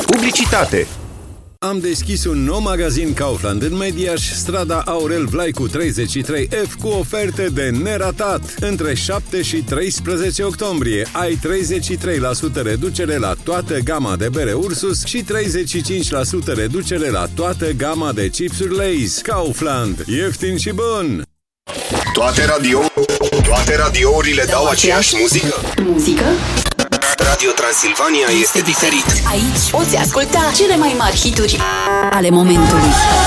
Publicitate. Am deschis un nou magazin Kaufland în Mediaș, strada Aurel Vlaicu 33F, cu oferte de neratat. Între 7 și 13 octombrie ai 33% reducere la toată gama de bere Ursus și 35% reducere la toată gama de chipsuri Lay's. Kaufland. Ieftin și bun! Toate radiourile dau aceeași muzică? Radio Transilvania este diferit. Aici poți asculta cele mai mari hituri ale momentului.